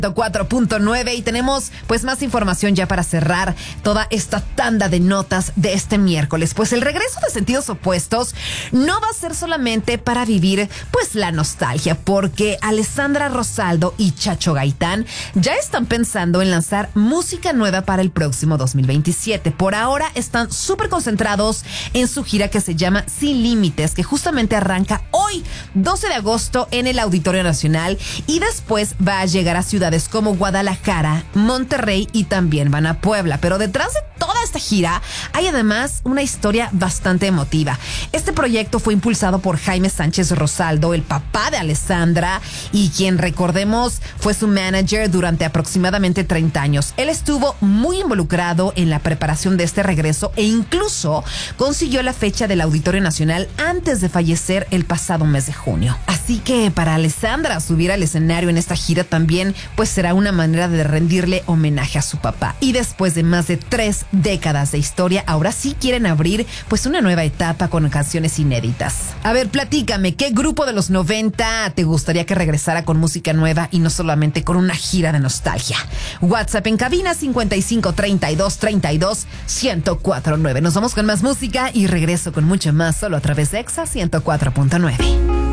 4.9 y tenemos pues más información ya para cerrar toda esta tanda de notas de este miércoles. Pues el regreso de Sentidos Opuestos no va a ser solamente para vivir pues la nostalgia, porque Alessandra Rosaldo y Chacho Gaitán ya están pensando en lanzar música nueva para el próximo 2027. Por ahora están súper concentrados en su gira que se llama Sin Límites, que justamente arranca hoy 12 de agosto en el Auditorio Nacional y después va a llegar a ciudades como Guadalajara, Monterrey y también van a Puebla. Pero detrás de toda esta gira hay además una historia bastante emotiva. Este proyecto fue impulsado por Jaime Sánchez Rosaldo, el papá de Alessandra, y quien, recordemos, fue su manager durante aproximadamente 30 años. Él estuvo muy involucrado en la preparación de este regreso e incluso consiguió la fecha del Auditorio Nacional antes de fallecer el pasado mes de junio. Así que para Alessandra subir al escenario en esta gira también pues será una manera de rendirle homenaje a su papá. Y después de más de 3 décadas de historia, ahora sí quieren abrir pues una nueva etapa con canciones inéditas. A ver, platícame, ¿qué grupo de los 90 te gustaría que regresara con música nueva y no solamente con una gira de nostalgia? WhatsApp en cabina 55 32 32 1049. Nos vamos con más música y regreso con mucho más solo a través de Exa 104.9.